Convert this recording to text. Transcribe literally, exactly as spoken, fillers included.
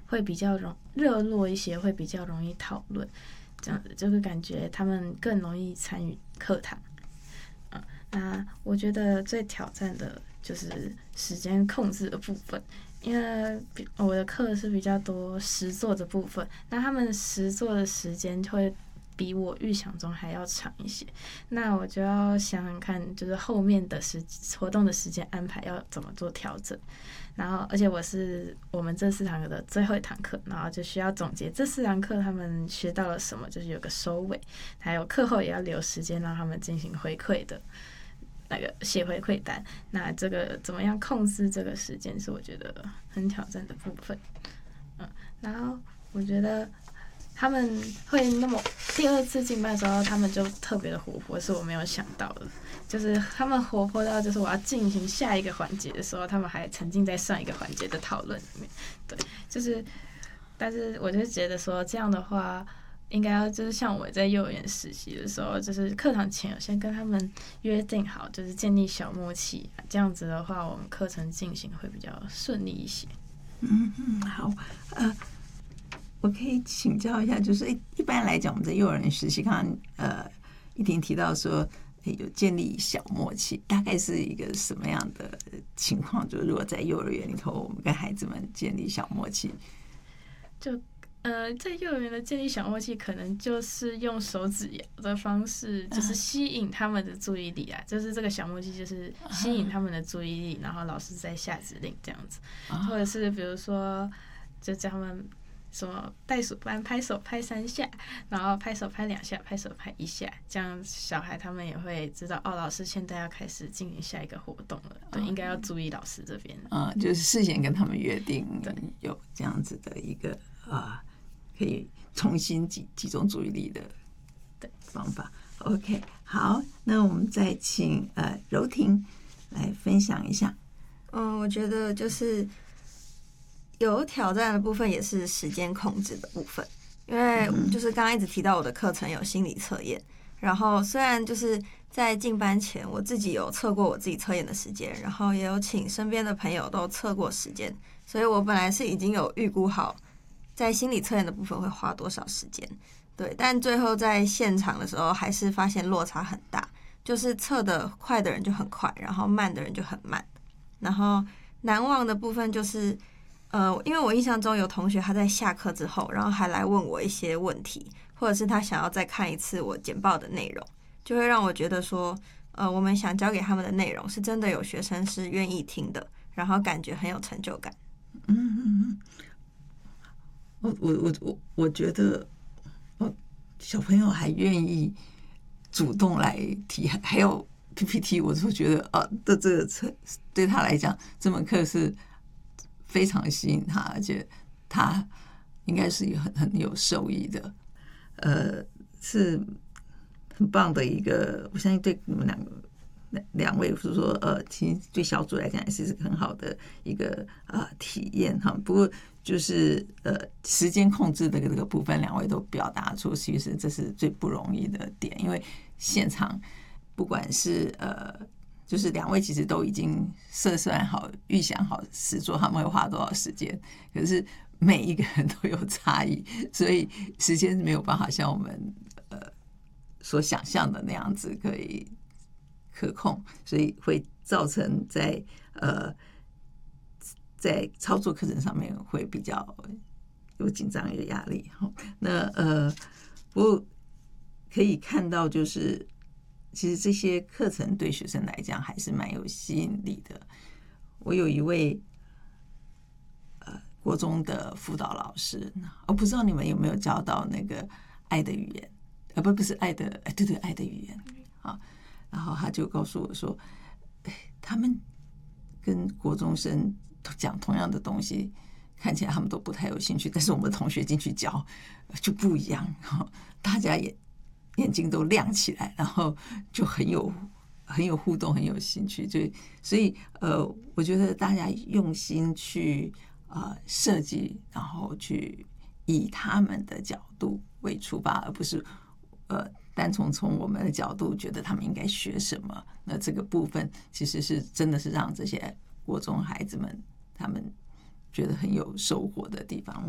会比较容热络一些，会比较容易讨论，这样子就是感觉他们更容易参与课堂。嗯，那我觉得最挑战的就是时间控制的部分。因为我的课是比较多实作的部分，那他们实作的时间会比我预想中还要长一些，那我就要想想看，就是后面的时活动的时间安排要怎么做调整。然后，而且我是我们这四堂课的最后一堂课，然后就需要总结这四堂课他们学到了什么，就是有个收尾，还有课后也要留时间让他们进行回馈的。那个写回馈单，那这个怎么样控制这个时间是我觉得很挑战的部分。嗯，然后我觉得他们会那么第二次进班的时候，他们就特别的活泼，是我没有想到的。就是他们活泼到，就是我要进行下一个环节的时候，他们还沉浸在上一个环节的讨论里面。对，就是，但是我就觉得说这样的话。应该要就是像我在幼儿园实习的时候，就是课堂前有先跟他们约定好，就是建立小默契，这样子的话，我们课程进行会比较顺利一些。 嗯嗯，好，呃，我可以请教一下，就是一般来讲，我们在幼儿园实习，刚刚呃一婷提到说有建立小默契，大概是一个什么样的情况？就是如果在幼儿园里头，我们跟孩子们建立小默契， 就。呃，在幼儿园的建立小默契，可能就是用手指摇的方式，就是吸引他们的注意力啊。就是这个小默契，就是吸引他们的注意力，然后老师再下指令这样子，或者是比如说，就叫他们什么袋鼠般拍手拍三下，然后拍手拍两下，拍手拍一下，这样小孩他们也会知道哦，老师现在要开始进行下一个活动了，对，应该要注意老师这边。 啊、嗯，就是事先跟他们约定有这样子的一个啊。可以重新集集中注意力的方法。OK， 好，那我们再请呃柔婷来分享一下。 嗯，我觉得就是有挑战的部分，也是时间控制的部分。因为就是刚刚一直提到我的课程有心理测验，然后虽然就是在进班前我自己有测过我自己测验的时间，然后也有请身边的朋友都测过时间，所以我本来是已经有预估好。在心理测验的部分会花多少时间？对，但最后在现场的时候还是发现落差很大，就是测得快的人就很快，然后慢的人就很慢。然后难忘的部分就是，呃，因为我印象中有同学他在下课之后，然后还来问我一些问题，或者是他想要再看一次我简报的内容，就会让我觉得说，呃，我们想教给他们的内容是真的有学生是愿意听的，然后感觉很有成就感。 嗯嗯嗯。我我我我我觉得，哦，小朋友还愿意主动来提，还有 P P T， 我就觉得啊，的这个课对他来讲，这门课是非常吸引他，而且他应该是很很有受益的，呃，是很棒的一个，我相信对你们两个。两位是说，呃，其实对小组来讲也是很好的一个呃体验哈。不过就是呃时间控制的这个部分，两位都表达出，其实这是最不容易的点，因为现场不管是呃，就是两位其实都已经设算好、预想好实作他们会花多少时间，可是每一个人都有差异，所以时间没有办法像我们呃所想象的那样子可以。可控，所以会造成在呃在操作课程上面会比较有紧张有压力。那呃，不过可以看到，就是其实这些课程对学生来讲还是蛮有吸引力的。我有一位呃国中的辅导老师，我不知道你们有没有教到那个爱的语言，呃不不是爱的，哎对对爱的语言啊。然后他就告诉我说，他们跟国中生讲同样的东西，看起来他们都不太有兴趣，但是我们的同学进去教就不一样，大家眼眼睛都亮起来，然后就很有很有互动，很有兴趣。就所以呃，我觉得大家用心去呃设计，然后去以他们的角度为出发，而不是呃。单从从我们的角度觉得他们应该学什么，那这个部分其实是真的是让这些国中孩子们他们觉得很有收获的地方。